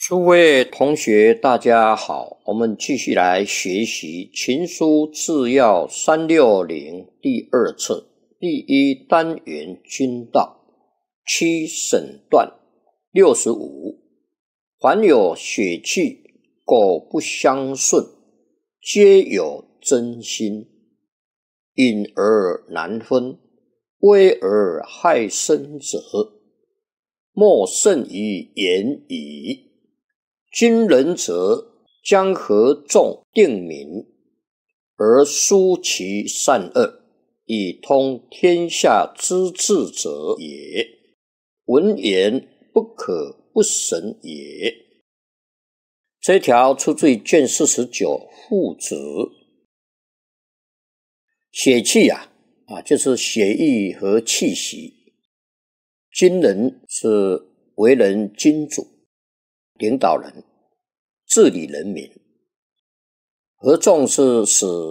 诸位同学，大家好，我们继续来学习《群书治要360》第二册第一单元君道七审段65。凡有血气，苟不相顺，皆有真心，隐而难分，微而害身者，莫甚于言矣。今人者将合众定民，而疏其善恶，以通天下之治者也。文言不可不审也。这条出自于卷49父子。血气就是血液和气息。今人是为人君主、领导人，治理人民。合众是使